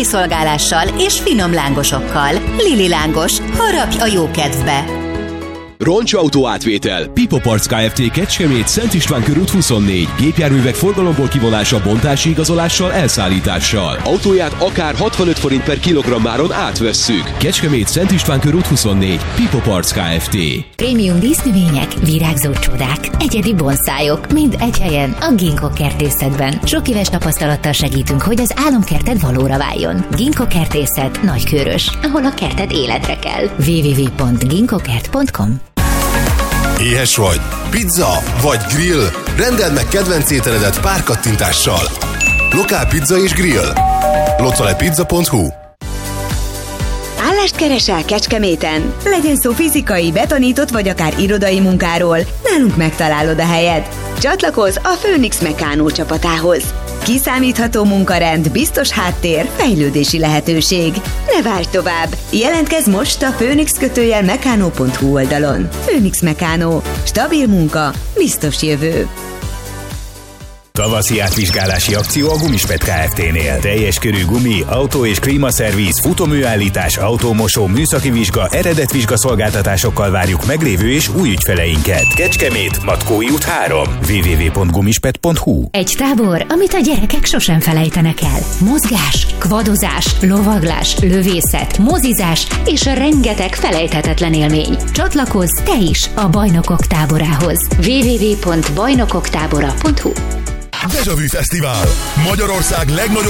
kiszolgálással és finom lángosokkal. Lili Lángos, harapj a jó kedvbe! Roncsautó átvétel. Pipo Parts Kft. Kecskemét, Szent István körút 24. Gépjárművek forgalomból kivonása, bontási igazolással, elszállítással. Autóját akár 65 forint per kilogrammáron átvesszük. Kecskemét, Szent István körút 24. Pipo Parts Kft. Prémium dísznövények, virágzó csodák, egyedi bonszájok, mind egy helyen a Ginkgo kertészetben. Sok éves tapasztalattal segítünk, hogy az álomkerted valóra váljon. Ginkgo kertészet, Nagykőrös, ahol a kerted életre kell. www.ginkgokert.com. Éhes vagy? Pizza vagy grill? Rendeld meg kedvenc ételedet pár kattintással. Lokál pizza és grill. localepizza.hu. Állást keresel Kecskeméten? Legyen szó fizikai, betanított vagy akár irodai munkáról, nálunk megtalálod a helyed. Csatlakozz a Phoenix Meccano csapatához. Kiszámítható munkarend, biztos háttér, fejlődési lehetőség. Ne várj tovább! Jelentkezz most a phoenix-meccano.hu oldalon. Phoenix Meccano. Stabil munka, biztos jövő. Tavaszi átvizsgálási akció a Gumispet Kft-nél. Teljes körű gumi, autó- és klímaszerviz, futóműállítás, autómosó, műszaki vizsga, eredetvizsga szolgáltatásokkal várjuk meglévő és új ügyfeleinket. Kecskemét, Matkói út 3. www.gumispet.hu. Egy tábor, amit a gyerekek sosem felejtenek el. Mozgás, kvadozás, lovaglás, lövészet, mozizás és rengeteg felejthetetlen élmény. Csatlakozz te is a Bajnokok táborához. www.bajnokoktábora.hu. Deja Vu Fesztivál. Magyarország legnagyobb